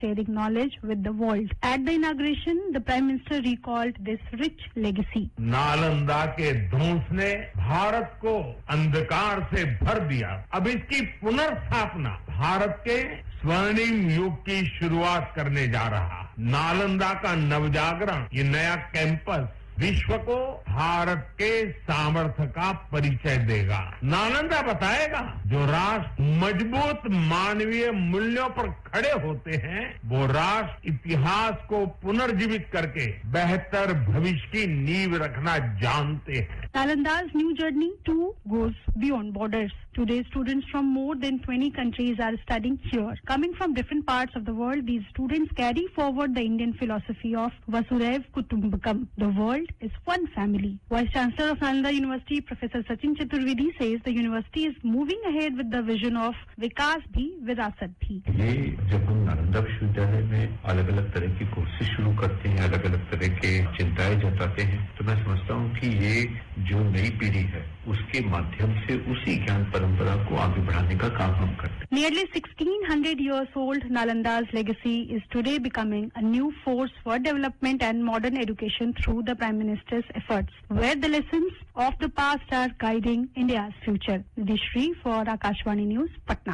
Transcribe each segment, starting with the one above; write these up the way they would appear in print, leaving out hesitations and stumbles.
sharing knowledge with the world. At the inauguration, the Prime Minister recalled this rich legacy. Nalanda के ध्वंस ने भारत को अंधकार से भर दिया. अब इसकी पुनर्स्थापना भारत के स्वर्णिम युग की शुरुआत करने जा रहा. नालंदा का नवजागरण, ये नया कैंपस विश्व को भारत के सामर्थ्य का परिचय देगा. नालंदा बताएगा जो राष्ट्र मजबूत मानवीय मूल्यों पर खड़े होते हैं, वो राष्ट्र इतिहास को पुनर्जीवित करके बेहतर भविष्य की नींव रखना जानते हैं. Nalanda's new journey too goes beyond borders. Today, students from more than 20 countries are studying here. Coming from different parts of the world, these students carry forward the Indian philosophy of Vasudhaiv Kutumbakam. The world is one family. Vice Chancellor of Nalanda University, Professor Sachin Chaturvedi, says the university is moving ahead with the vision of Vikas Bhi, Virasat Bhi. ये जब हम नालंदा विश्वविद्यालय में अलग-अलग तरह की courses शुरू करते हैं, अलग-अलग तरह के चिंताएं जताते हैं, तो मैं समझता हूँ कि ये जो नई पीढ़ी है, उसके माध्यम से उसी ज्ञान परंपरा को आगे बढ़ाने का काम हम करते हैं. Nearly 1600 years old, Nalanda's legacy is today becoming a new force for development and modern education through the Prime Minister's efforts, where the lessons of the past are guiding India's future. Nidhi for Akashvani News, Patna.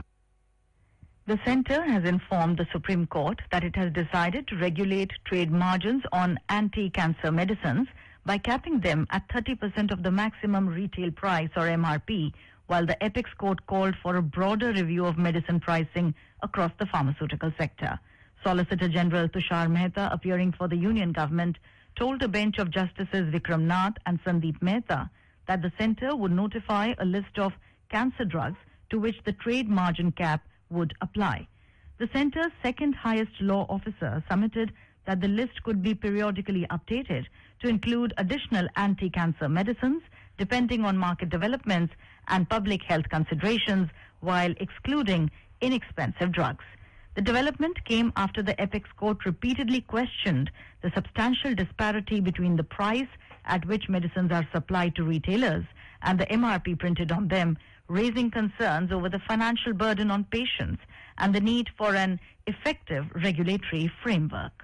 The centre has informed the Supreme Court that it has decided to regulate trade margins on anti-cancer medicines by capping them at 30% of the maximum retail price or MRP, while the Apex Court called for a broader review of medicine pricing across the pharmaceutical sector. Solicitor General Tushar Mehta, appearing for the Union Government, told a bench of Justices Vikram Nath and Sandeep Mehta that the centre would notify a list of cancer drugs to which the trade margin cap would apply. The centre's second highest law officer submitted that the list could be periodically updated to include additional anti-cancer medicines depending on market developments and public health considerations while excluding inexpensive drugs. The development came after the Apex Court repeatedly questioned the substantial disparity between the price at which medicines are supplied to retailers and the MRP printed on them, raising concerns over the financial burden on patients and the need for an effective regulatory framework.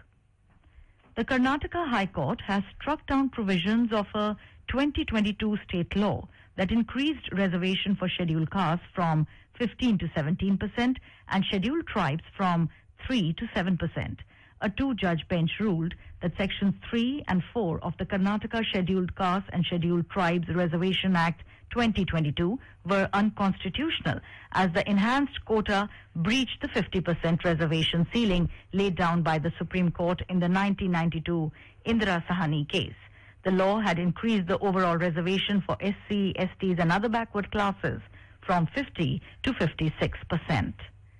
The Karnataka High Court has struck down provisions of a 2022 state law that increased reservation for scheduled castes from 15 to 17% and scheduled tribes from 3 to 7%. A two-judge bench ruled that Sections 3 and 4 of the Karnataka Scheduled Castes and Scheduled Tribes Reservation Act 2022 were unconstitutional as the enhanced quota breached the 50% reservation ceiling laid down by the Supreme Court in the 1992 Indira Sahani case. The law had increased the overall reservation for SC, STs and other backward classes from 50 to 56%.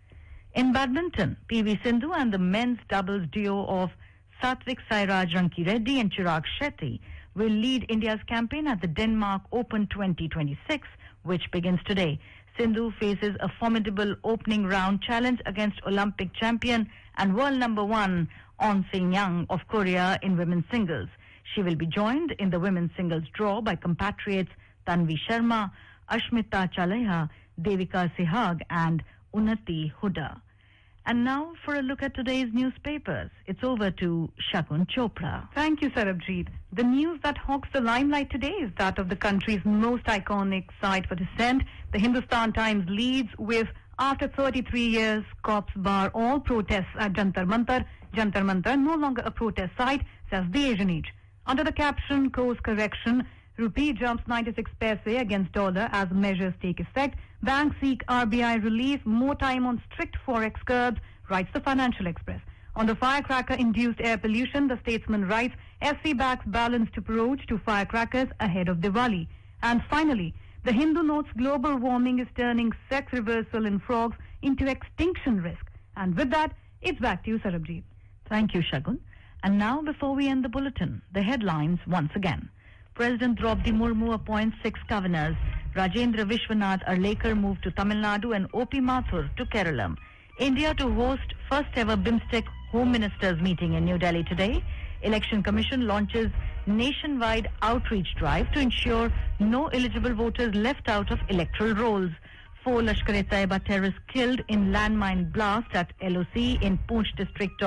In badminton, PV Sindhu and the men's doubles duo of Satvik Sairaj Rankireddy and Chirag Shetty will lead India's campaign at the Denmark Open 2026, which begins today. Sindhu faces a formidable opening round challenge against Olympic champion and world number 1 On Se-young of Korea in women's singles. She will be joined in the women's singles draw by compatriots Tanvi Sharma, Ashmita Chaleha, Devika Sehag and Unnati Huda. And now for a look at today's newspapers. It's over to Shagun Chopra. Thank you, Sarabjeet. The news that hogs the limelight today is that of the country's most iconic site for dissent. The Hindustan Times leads with, after 33 years, cops bar all protests at Jantar Mantar. Jantar Mantar no longer a protest site, says the Asian Age. Under the caption, course correction, rupee jumps 96 paise against dollar as measures take effect. Banks seek RBI relief, more time on strict forex curbs, writes the Financial Express. On the firecracker-induced air pollution, the Statesman writes, SC backs balanced approach to firecrackers ahead of Diwali. And finally, the Hindu notes global warming is turning sex reversal in frogs into extinction risk. And with that, it's back to you, Sarabjeet. Thank you, Shagun. And now, before we end the bulletin, the headlines once again. President Draupadi Murmu appoints 6 governors. Rajendra Vishwanath Arlekar moved to Tamil Nadu and O.P. Mathur to Kerala. India to host first ever BIMSTEC Home Ministers meeting in New Delhi today. Election Commission launches nationwide outreach drive to ensure no eligible voters left out of electoral rolls. 4 Lashkar-e-Taiba terrorists killed in landmine blast at LOC in Poonch district